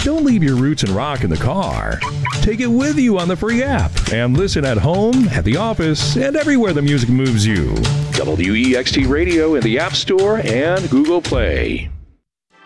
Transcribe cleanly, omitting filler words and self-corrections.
Don't leave your roots and rock in the car. Take it with you on the free app and listen at home, at the office, and everywhere the music moves you. WEXT Radio in the App Store and Google Play.